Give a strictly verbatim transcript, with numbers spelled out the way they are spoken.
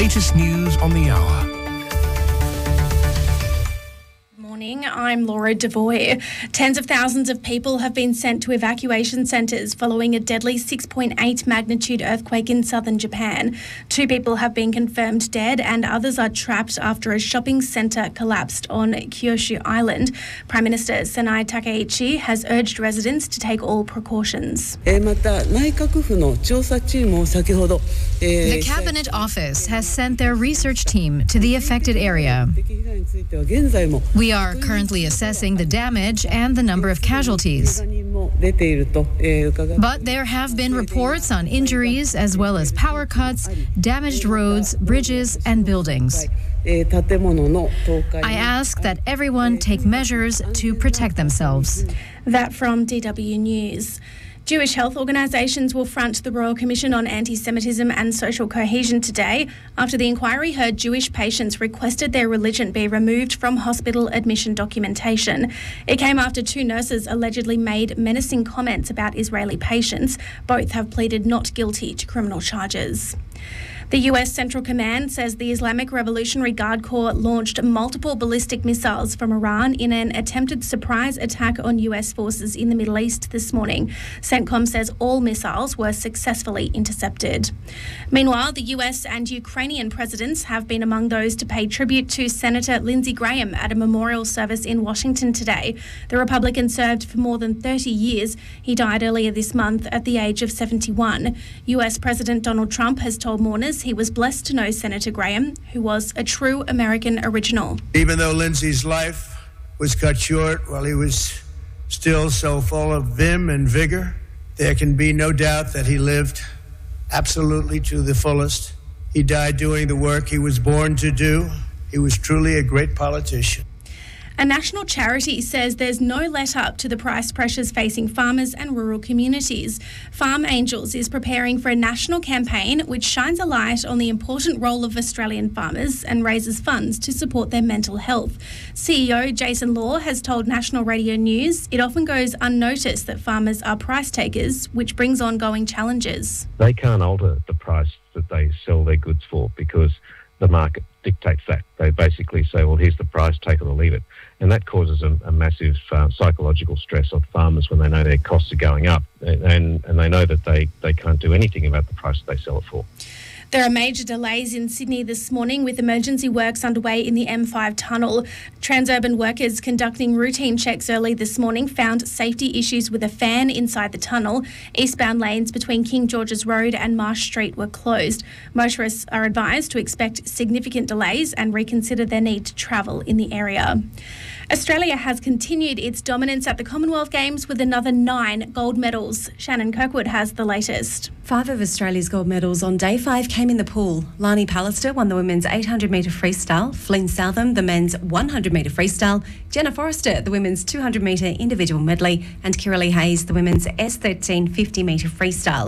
latest news on the hour. I'm Laura Devoy. Tens of thousands of people have been sent to evacuation centres following a deadly six point eight magnitude earthquake in southern Japan. Two people have been confirmed dead and others are trapped after a shopping centre collapsed on Kyushu Island. Prime Minister Sanae Takaichi has urged residents to take all precautions. The Cabinet Office has sent their research team to the affected area. We are currently assessing the damage and the number of casualties. But there have been reports on injuries as well as power cuts, damaged roads, bridges and buildings. I ask that everyone take measures to protect themselves. That from D W News. Jewish health organisations will front the Royal Commission on Anti-Semitism and Social Cohesion today after the inquiry heard Jewish patients requested their religion be removed from hospital admission documentation. It came after two nurses allegedly made menacing comments about Israeli patients. Both have pleaded not guilty to criminal charges. The U S Central Command says the Islamic Revolutionary Guard Corps launched multiple ballistic missiles from Iran in an attempted surprise attack on U S forces in the Middle East this morning. CENTCOM says all missiles were successfully intercepted. Meanwhile, the U S and Ukrainian presidents have been among those to pay tribute to Senator Lindsey Graham at a memorial service in Washington today. The Republican served for more than thirty years. He died earlier this month at the age of seventy-one. U S President Donald Trump has told mourners he was blessed to know Senator Graham, who was a true American original. Even though Lindsey's life was cut short while he was still so full of vim and vigor, there can be no doubt that he lived absolutely to the fullest. He died doing the work he was born to do. He was truly a great politician. A national charity says there's no let-up to the price pressures facing farmers and rural communities. Farm Angels is preparing for a national campaign which shines a light on the important role of Australian farmers and raises funds to support their mental health. C E O Jason Law has told National Radio News it often goes unnoticed that farmers are price takers, which brings ongoing challenges. They can't alter the price that they sell their goods for because the market dictates that. They basically say, well, here's the price, take it or leave it. And that causes a, a massive uh, psychological stress on farmers when they know their costs are going up and, and they know that they, they can't do anything about the price they sell it for. There are major delays in Sydney this morning with emergency works underway in the M five tunnel. Transurban workers conducting routine checks early this morning found safety issues with a fan inside the tunnel. Eastbound lanes between King George's Road and Marsh Street were closed. Motorists are advised to expect significant delays and reconsider their need to travel in the area. Australia has continued its dominance at the Commonwealth Games with another nine gold medals. Shannon Kirkwood has the latest. Five of Australia's gold medals on day five came in the pool. Lani Pallister won the women's eight hundred metre freestyle, Flynn Southam the men's one hundred metre freestyle, Jenna Forrester the women's two hundred metre individual medley and Kiralee Hayes the women's S thirteen fifty metre freestyle.